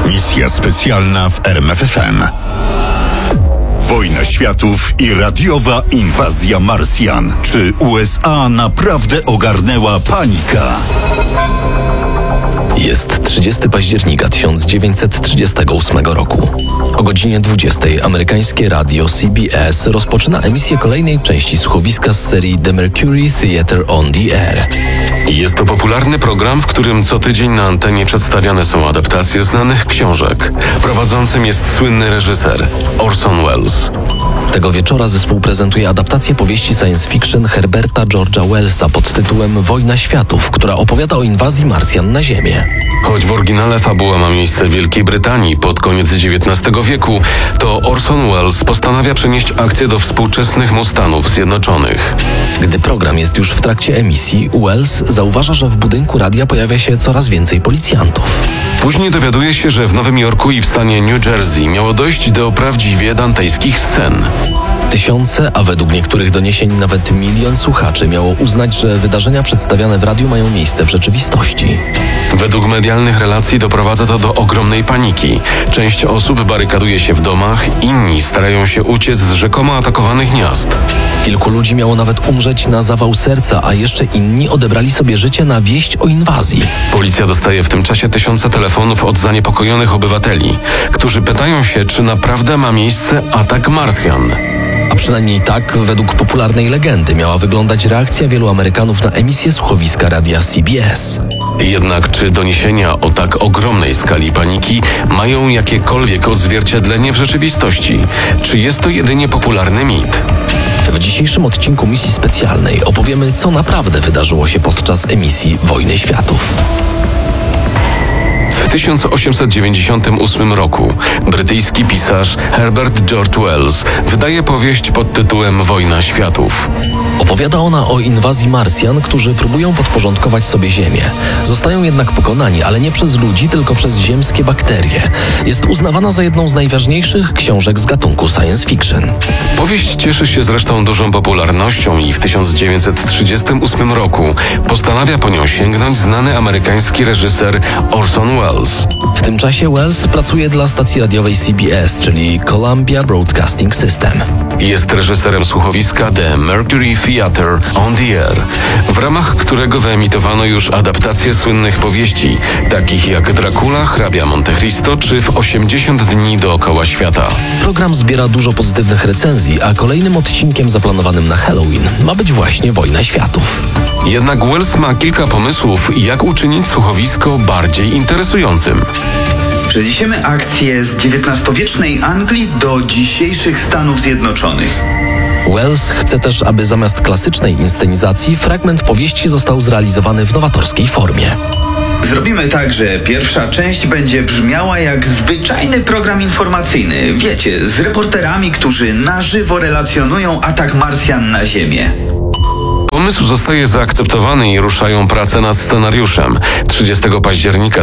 Misja specjalna w RMFFM. Wojna światów i radiowa inwazja Marsjan. Czy USA naprawdę ogarnęła panika? Jest 30 października 1938 roku. O godzinie 20 amerykańskie radio CBS rozpoczyna emisję kolejnej części słuchowiska z serii The Mercury Theatre on the Air. Jest to popularny program, w którym co tydzień na antenie przedstawiane są adaptacje znanych książek. Prowadzącym jest słynny reżyser Orson Welles. Tego wieczora zespół prezentuje adaptację powieści science fiction Herberta George'a Wellsa pod tytułem Wojna światów, która opowiada o inwazji Marsjan na Ziemię. Choć w oryginale fabuła ma miejsce w Wielkiej Brytanii pod koniec XIX wieku, to Orson Welles postanawia przenieść akcję do współczesnych mu Stanów Zjednoczonych. Gdy program jest już w trakcie emisji, Welles zauważa, że w budynku radia pojawia się coraz więcej policjantów. Później dowiaduje się, że w Nowym Jorku i w stanie New Jersey miało dojść do prawdziwie dantejskich scen. Tysiące, a według niektórych doniesień nawet 1 milion słuchaczy miało uznać, że wydarzenia przedstawiane w radiu mają miejsce w rzeczywistości. Według medialnych relacji doprowadza to do ogromnej paniki. Część osób barykaduje się w domach, inni starają się uciec z rzekomo atakowanych miast. Kilku ludzi miało nawet umrzeć na zawał serca, a jeszcze inni odebrali sobie życie na wieść o inwazji. Policja dostaje w tym czasie tysiące telefonów od zaniepokojonych obywateli, którzy pytają się, czy naprawdę ma miejsce atak Marsjan. A przynajmniej tak, według popularnej legendy, miała wyglądać reakcja wielu Amerykanów na emisję słuchowiska radia CBS. Jednak czy doniesienia o tak ogromnej skali paniki mają jakiekolwiek odzwierciedlenie w rzeczywistości? Czy jest to jedynie popularny mit? W dzisiejszym odcinku misji specjalnej opowiemy, co naprawdę wydarzyło się podczas emisji Wojny Światów. W 1898 roku brytyjski pisarz Herbert George Wells wydaje powieść pod tytułem Wojna światów. Opowiada ona o inwazji Marsjan, którzy próbują podporządkować sobie Ziemię. Zostają jednak pokonani, ale nie przez ludzi, tylko przez ziemskie bakterie. Jest uznawana za jedną z najważniejszych książek z gatunku science fiction. Powieść cieszy się zresztą dużą popularnością i w 1938 roku postanawia po nią sięgnąć znany amerykański reżyser Orson Welles. W tym czasie Welles pracuje dla stacji radiowej CBS, czyli Columbia Broadcasting System. Jest reżyserem słuchowiska The Mercury Theatre on the Air, w ramach którego wyemitowano już adaptacje słynnych powieści, takich jak Dracula, hrabia Monte Cristo czy w 80 dni dookoła świata. Program zbiera dużo pozytywnych recenzji, a kolejnym odcinkiem zaplanowanym na Halloween ma być właśnie Wojna Światów. Jednak Wells ma kilka pomysłów, jak uczynić słuchowisko bardziej interesującym. Przeniesiemy akcję z XIX-wiecznej Anglii do dzisiejszych Stanów Zjednoczonych. Wells chce też, aby zamiast klasycznej inscenizacji fragment powieści został zrealizowany w nowatorskiej formie. Zrobimy tak, że pierwsza część będzie brzmiała jak zwyczajny program informacyjny. Wiecie, z reporterami, którzy na żywo relacjonują atak Marsjan na Ziemię. Pomysł zostaje zaakceptowany i ruszają prace nad scenariuszem. 30 października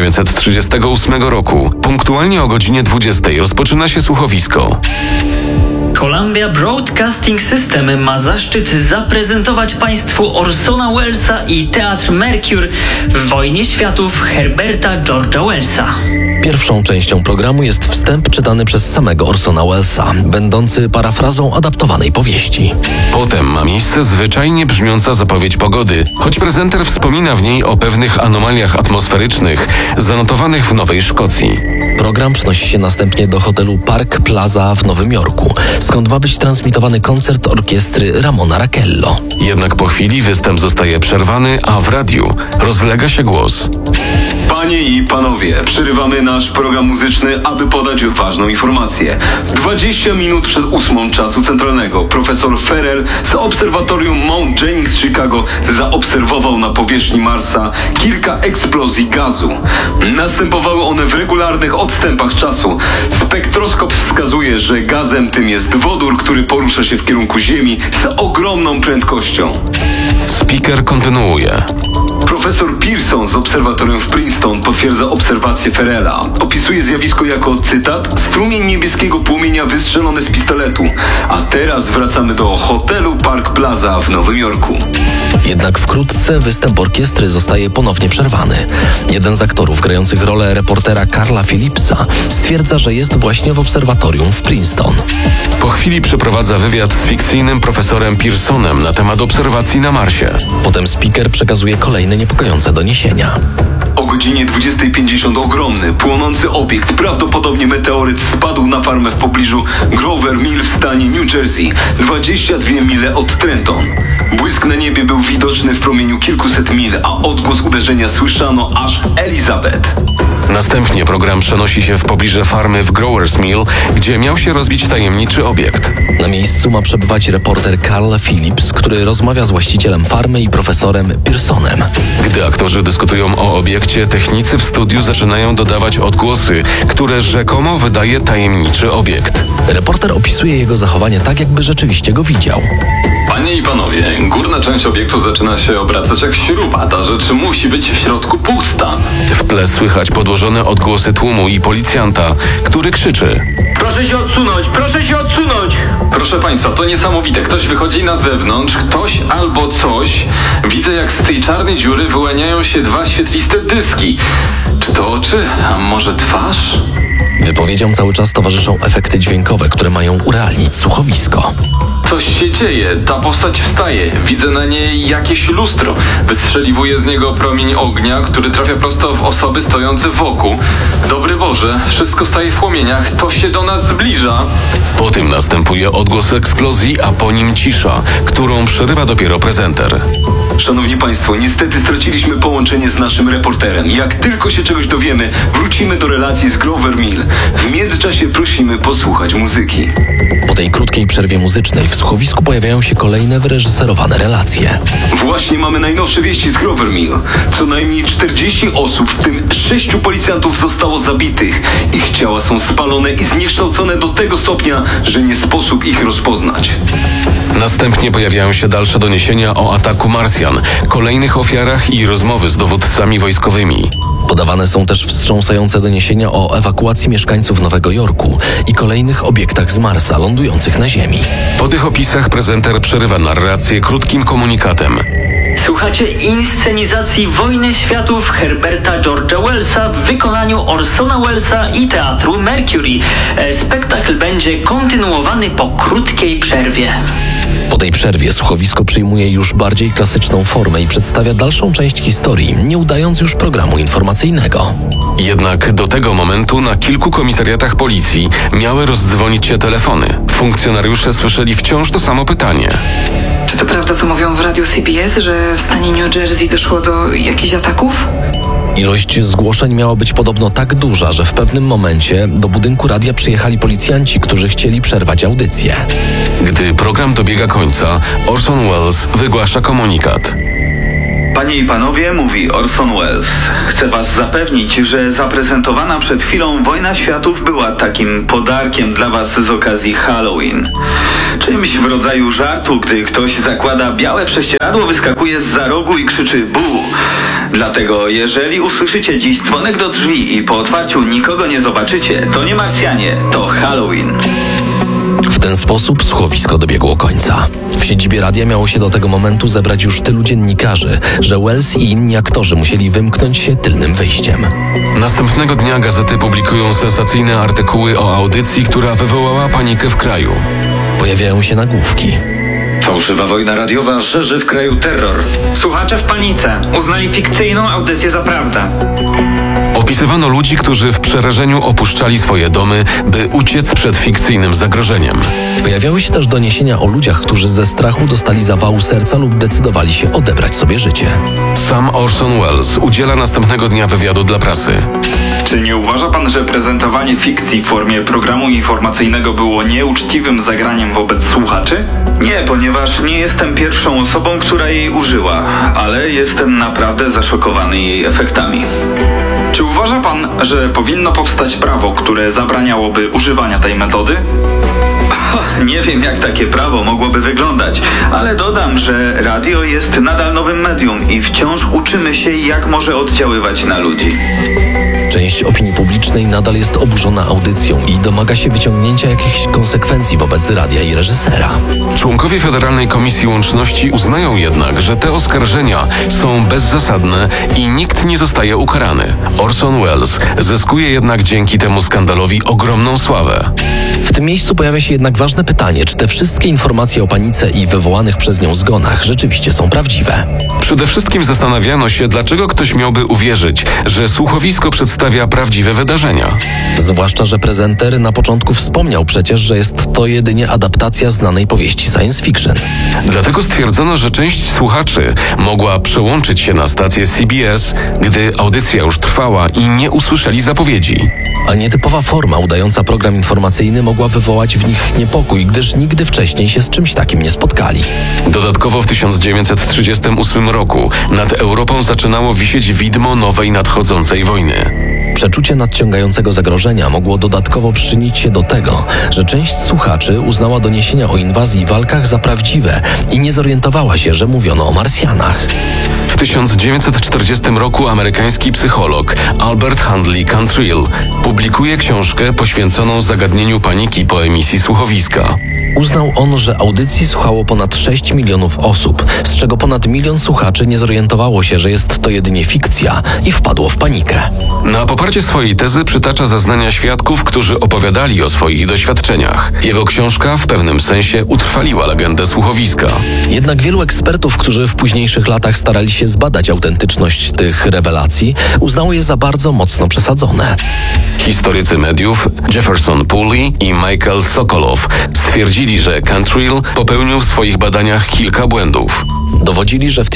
1938 roku, punktualnie o godzinie 20 rozpoczyna się słuchowisko. Columbia Broadcasting System ma zaszczyt zaprezentować Państwu Orsona Wellesa i Teatr Mercury w Wojnie Światów Herberta George'a Wellsa. Pierwszą częścią programu jest wstęp czytany przez samego Orsona Wellesa, będący parafrazą adaptowanej powieści. Potem ma miejsce zwyczajnie brzmiąca zapowiedź pogody, choć prezenter wspomina w niej o pewnych anomaliach atmosferycznych zanotowanych w Nowej Szkocji. Program przenosi się następnie do hotelu Park Plaza w Nowym Jorku, skąd ma być transmitowany koncert orkiestry Ramona Raquello. Jednak po chwili występ zostaje przerwany, a w radiu rozlega się głos. Panie i panowie, przerywamy nasz program muzyczny, aby podać ważną informację. 20 minut przed 8 czasu centralnego profesor Ferrell z obserwatorium Mount Jennings z Chicago zaobserwował na powierzchni Marsa kilka eksplozji gazu. Następowały one w regularnych odstępach czasu. Spektroskop wskazuje, że gazem tym jest wodór, który porusza się w kierunku Ziemi z ogromną prędkością. Speaker kontynuuje. Profesor Pearson z obserwatorium w Princeton potwierdza obserwację Ferrella. Opisuje zjawisko jako, cytat, strumień niebieskiego płomienia wystrzelony z pistoletu. A teraz wracamy do hotelu Park Plaza w Nowym Jorku. Jednak wkrótce występ orkiestry zostaje ponownie przerwany. Jeden z aktorów grających rolę reportera Carla Phillipsa stwierdza, że jest właśnie w obserwatorium w Princeton. Po chwili przeprowadza wywiad z fikcyjnym profesorem Pearsonem na temat obserwacji na Marsie. Potem speaker przekazuje kolejne niepokojące doniesienia. O godzinie 20:50 ogromny, płonący obiekt, prawdopodobnie meteoryt, spadł na farmę w pobliżu Grover Mill w stanie New Jersey, 22 mile od Trenton. Błysk na niebie był widoczny w promieniu kilkuset mil, a odgłos uderzenia słyszano aż w Elizabeth. Następnie program przenosi się w pobliże farmy w Growers Mill, gdzie miał się rozbić tajemniczy obiekt. Na miejscu ma przebywać reporter Carl Phillips, który rozmawia z właścicielem farmy i profesorem Pearsonem. Gdy aktorzy dyskutują o obiekcie, technicy w studiu zaczynają dodawać odgłosy, które rzekomo wydaje tajemniczy obiekt. Reporter opisuje jego zachowanie tak, jakby rzeczywiście go widział. Panie i panowie, górna część obiektu zaczyna się obracać jak śruba. Ta rzecz musi być w środku pusta. W tle słychać podłożone odgłosy tłumu i policjanta, który krzyczy: Proszę się odsunąć! Proszę się odsunąć! Proszę państwa, to niesamowite. Ktoś wychodzi na zewnątrz, ktoś albo coś. Widzę, jak z tej czarnej dziury wyłaniają się dwa świetliste dyski. Czy to oczy, a może twarz? Wypowiedziom cały czas towarzyszą efekty dźwiękowe, które mają urealnić słuchowisko. Coś się dzieje, ta postać wstaje. Widzę na niej jakieś lustro. Wystrzeliwuje z niego promień ognia, który trafia prosto w osoby stojące wokół. Dobry Boże, wszystko staje w płomieniach, to się do nas zbliża. Po tym następuje odgłos eksplozji, a po nim cisza, którą przerywa dopiero prezenter. Szanowni Państwo, niestety straciliśmy połączenie z naszym reporterem. Jak tylko się czegoś dowiemy, wrócimy do relacji z Grover Mill. W międzyczasie prosimy posłuchać muzyki. Po tej krótkiej przerwie muzycznej w słuchowisku pojawiają się kolejne wyreżyserowane relacje. Właśnie mamy najnowsze wieści z Grover Mill. Co najmniej 40 osób, w tym 6 policjantów zostało zabitych. Ich ciała są spalone i zniekształcone do tego stopnia, że nie sposób ich rozpoznać. Następnie pojawiają się dalsze doniesienia o ataku Marsjan, kolejnych ofiarach i rozmowy z dowódcami wojskowymi. Podawane są też wstrząsające doniesienia o ewakuacji mieszkańców Nowego Jorku i kolejnych obiektach z Marsa lądujących na Ziemi. Po tych opisach prezenter przerywa narrację krótkim komunikatem. Słuchacie inscenizacji Wojny Światów Herberta George'a Wellsa w wykonaniu Orsona Wellesa i Teatru Mercury. Spektakl będzie kontynuowany po krótkiej przerwie. Po tej przerwie słuchowisko przyjmuje już bardziej klasyczną formę i przedstawia dalszą część historii, nie udając już programu informacyjnego. Jednak do tego momentu na kilku komisariatach policji miały rozdzwonić się telefony. Funkcjonariusze słyszeli wciąż to samo pytanie. Czy to prawda, co mówią w radiu CBS, że w stanie New Jersey doszło do jakichś ataków? Ilość zgłoszeń miała być podobno tak duża, że w pewnym momencie do budynku radia przyjechali policjanci, którzy chcieli przerwać audycję. Gdy program dobiega końca, Orson Welles wygłasza komunikat. Panie i panowie, mówi Orson Welles. Chcę was zapewnić, że zaprezentowana przed chwilą Wojna Światów była takim podarkiem dla was z okazji Halloween. Czymś w rodzaju żartu, gdy ktoś zakłada białe prześcieradło, wyskakuje zza rogu i krzyczy bu. Dlatego jeżeli usłyszycie dziś dzwonek do drzwi i po otwarciu nikogo nie zobaczycie, to nie Marsjanie, to Halloween. W ten sposób słuchowisko dobiegło końca. W siedzibie radia miało się do tego momentu zebrać już tylu dziennikarzy, że Welles i inni aktorzy musieli wymknąć się tylnym wyjściem. Następnego dnia gazety publikują sensacyjne artykuły o audycji, która wywołała panikę w kraju. Pojawiają się nagłówki. Fałszywa wojna radiowa szerzy w kraju terror. Słuchacze w panice. Uznali fikcyjną audycję za prawdę. Opisywano ludzi, którzy w przerażeniu opuszczali swoje domy, by uciec przed fikcyjnym zagrożeniem. Pojawiały się też doniesienia o ludziach, którzy ze strachu dostali zawału serca lub decydowali się odebrać sobie życie. Sam Orson Welles udziela następnego dnia wywiadu dla prasy. Czy nie uważa pan, że prezentowanie fikcji w formie programu informacyjnego było nieuczciwym zagraniem wobec słuchaczy? Nie, ponieważ nie jestem pierwszą osobą, która jej użyła, ale jestem naprawdę zaszokowany jej efektami. Czy uważa pan, że powinno powstać prawo, które zabraniałoby używania tej metody? Nie wiem, jak takie prawo mogłoby wyglądać, ale dodam, że radio jest nadal nowym medium i wciąż uczymy się, jak może oddziaływać na ludzi. Część opinii publicznej nadal jest oburzona audycją i domaga się wyciągnięcia jakichś konsekwencji wobec radia i reżysera. Członkowie Federalnej Komisji Łączności uznają jednak, że te oskarżenia są bezzasadne i nikt nie zostaje ukarany. Orson Welles zyskuje jednak dzięki temu skandalowi ogromną sławę. W tym miejscu pojawia się jednak ważne pytanie, czy te wszystkie informacje o panice i wywołanych przez nią zgonach rzeczywiście są prawdziwe. Przede wszystkim zastanawiano się, dlaczego ktoś miałby uwierzyć, że słuchowisko przedstawia prawdziwe wydarzenia. Zwłaszcza, że prezenter na początku wspomniał przecież, że jest to jedynie adaptacja znanej powieści science fiction. Dlatego stwierdzono, że część słuchaczy mogła przełączyć się na stację CBS, gdy audycja już trwała i nie usłyszeli zapowiedzi. A nietypowa forma udająca program informacyjny mogła wywołać w nich niepokój, gdyż nigdy wcześniej się z czymś takim nie spotkali. Dodatkowo w 1938 roku nad Europą zaczynało wisieć widmo nowej nadchodzącej wojny. Przeczucie nadciągającego zagrożenia mogło dodatkowo przyczynić się do tego, że część słuchaczy uznała doniesienia o inwazji i walkach za prawdziwe i nie zorientowała się, że mówiono o Marsjanach. W 1940 roku amerykański psycholog Albert Handley Cantrill publikuje książkę poświęconą zagadnieniu paniki po emisji słuchowiska. Uznał on, że audycji słuchało ponad 6 milionów osób, z czego ponad 1 milion słuchaczy nie zorientowało się, że jest to jedynie fikcja i wpadło w panikę. Na poparcie swojej tezy przytacza zeznania świadków, którzy opowiadali o swoich doświadczeniach. Jego książka w pewnym sensie utrwaliła legendę słuchowiska. Jednak wielu ekspertów, którzy w późniejszych latach starali się zbadać autentyczność tych rewelacji, uznało je za bardzo mocno przesadzone. Historycy mediów Jefferson Pooley i Michael Sokolow stwierdzili, że Cantrill popełnił w swoich badaniach kilka błędów. Dowodzili, że w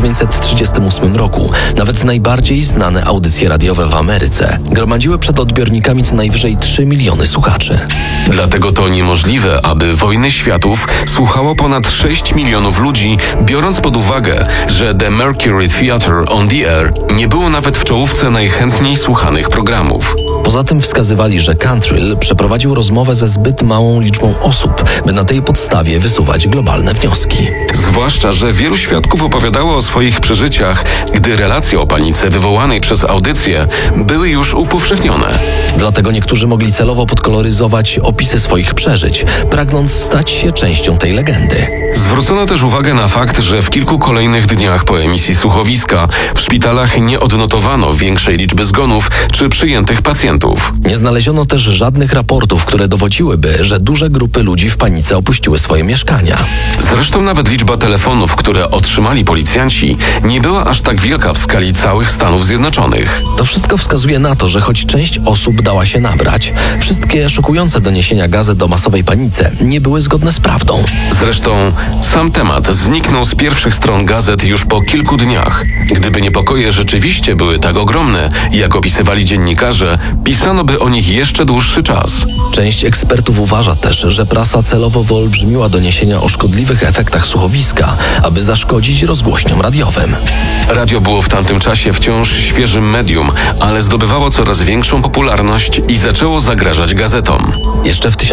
1938 roku nawet najbardziej znane audycje radiowe w Ameryce gromadziły przed odbiornikami co najwyżej 3 miliony słuchaczy. Dlatego to niemożliwe, aby Wojny Światów słuchało ponad 6 milionów ludzi, biorąc pod uwagę, że The Mercury Theatre on the Air nie było nawet w czołówce najchętniej słuchanych programów. Poza tym wskazywali, że Cantrill przeprowadził rozmowę ze zbyt małą liczbą osób, by na tej podstawie wysuwać globalne wnioski. Zwłaszcza, że wielu świadków opowiadało o swoich przeżyciach, gdy relacje o panice wywołanej przez audycję były już upowszechnione. Dlatego niektórzy mogli celowo podkoloryzować opisy swoich przeżyć, pragnąc stać się częścią tej legendy. Zwrócono też uwagę na fakt, że w kilku kolejnych dniach po emisji słuchowiska w szpitalach nie odnotowano większej liczby zgonów czy przyjętych pacjentów. Nie znaleziono też żadnych raportów, które dowodziłyby, że duże grupy ludzi w panice opuściły swoje mieszkania. Zresztą nawet liczba telefonów, które otrzymali policjanci, nie była aż tak wielka w skali całych Stanów Zjednoczonych. To wszystko wskazuje na to, że choć część osób dała się nabrać, wszystkie szokujące doniesienia gazet o masowej panice nie były zgodne z prawdą. Zresztą sam temat zniknął z pierwszych stron gazet już po kilku dniach. Gdyby niepokoje rzeczywiście były tak ogromne, jak opisywali dziennikarze, pisano by o nich jeszcze dłuższy czas. Część ekspertów uważa też, że prasa celowo wyolbrzymiła doniesienia o szkodliwych efektach słuchowiska, aby zaszkodzić rozgłośniom radiowym. Radio było w tamtym czasie wciąż świeżym medium, ale zdobywało coraz większą popularność i zaczęło zagrażać gazetom. Jeszcze w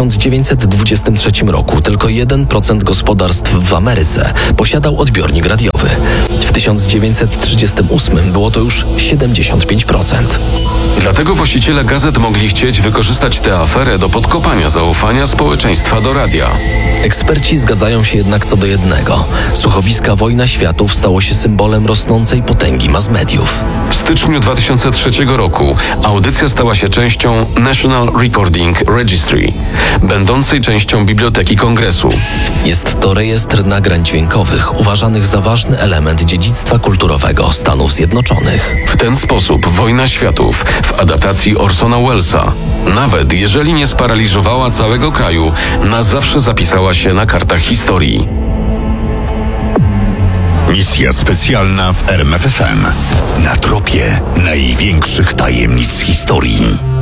1923 roku tylko 1% gospodarstw w Ameryce posiadał odbiornik radiowy. W 1938 było to już 75%. Dlatego właściciele gazet mogli chcieć wykorzystać tę aferę do podkopania zaufania społeczeństwa do radia. Eksperci zgadzają się jednak co do jednego. Słuchowiska Wojna Światów stało się symbolem rosnącej potęgi mass mediów. W styczniu 2003 roku audycja stała się częścią National Recording Registry, będącej częścią Biblioteki Kongresu. Jest to rejestr nagrań dźwiękowych uważanych za ważny element dziedzictwa kulturowego Stanów Zjednoczonych. W ten sposób Wojna Światów w adaptacji Orsona Wellesa, nawet jeżeli nie sparaliżowała całego kraju, na zawsze zapisała się na kartach historii. Misja specjalna w RMFFM. Na tropie największych tajemnic historii.